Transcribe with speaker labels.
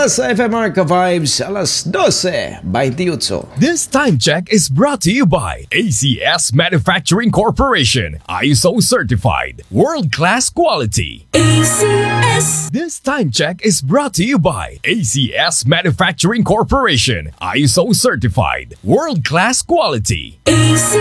Speaker 1: sa FMR Ka-Vibes, alas 12:28.
Speaker 2: This time check is brought to you by ACS Manufacturing Corporation, ISO certified, world-class quality.
Speaker 3: ACS.
Speaker 2: This time check is brought to you by ACS Manufacturing Corporation, ISO certified, world-class quality.
Speaker 3: ACS.